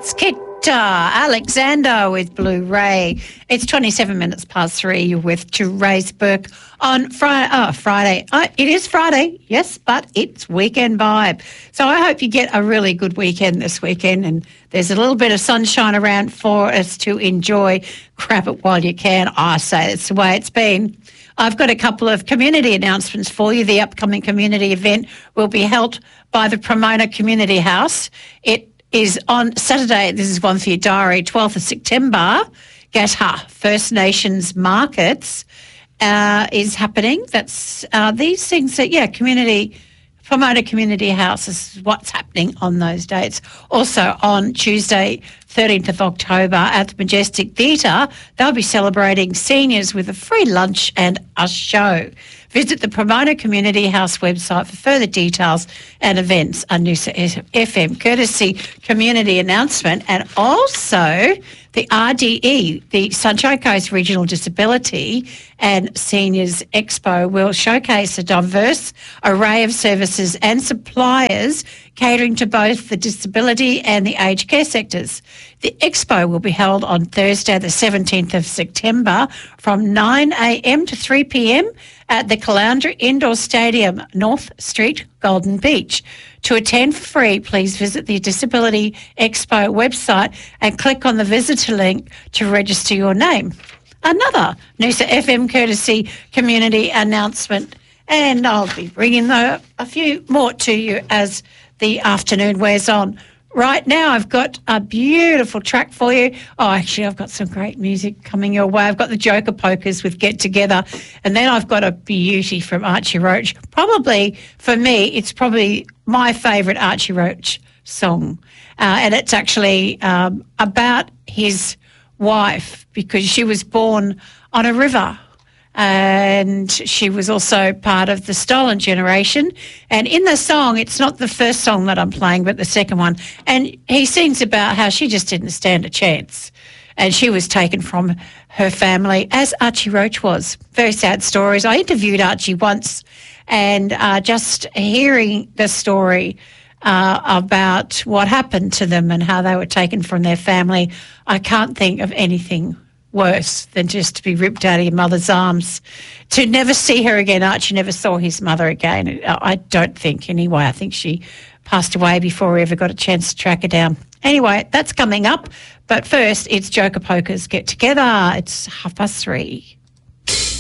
That's Kicta Alexander with Blue Ray. It's 27 minutes past 3. You're with Therese Burke on Friday. It is Friday, yes, but it's weekend vibe. So I hope you get a really good weekend this weekend, and there's a little bit of sunshine around for us to enjoy. Grab it while you can. I say it's the way it's been. I've got a couple of community announcements for you. The upcoming community event will be held by the Pomona Community House. It is on Saturday. This is one for your diary, 12th of September. Gatha First Nations Markets is happening. That's these things that, Pomona Community House is what's happening on those dates. Also on Tuesday, 13th of October at the Majestic Theatre, they'll be celebrating seniors with a free lunch and a show. Visit the Pomona Community House website for further details and events on Noosa FM, courtesy community announcement. And also the RDE, the Sunshine Coast Regional Disability and Seniors Expo, will showcase a diverse array of services and suppliers catering to both the disability and the aged care sectors. The expo will be held on Thursday, the 17th of September from 9 a.m. to 3 p.m. at the Caloundra Indoor Stadium, North Street, Golden Beach. To attend for free, please visit the Disability Expo website and click on the visitor link to register your name. Another Noosa FM courtesy community announcement, and I'll be bringing a few more to you as the afternoon wears on. Right now, I've got a beautiful track for you. Oh, actually, I've got some great music coming your way. I've got the Joker Pokers with Get Together, and then I've got a beauty from Archie Roach. Probably, for me, it's probably my favourite Archie Roach song, and it's actually about his wife, because she was born on a river. And she was also part of the Stolen Generation. And in the song, it's not the first song that I'm playing, but the second one. And he sings about how she just didn't stand a chance. And she was taken from her family, as Archie Roach was. Very sad stories. I interviewed Archie once, and just hearing the story about what happened to them and how they were taken from their family, I can't think of anything worse than just to be ripped out of your mother's arms, to never see her again. Archie never saw his mother again, I don't think, anyway. I think she passed away before we ever got a chance to track her down. Anyway, that's coming up, but first it's Joker Pokers Get Together. It's 3:30.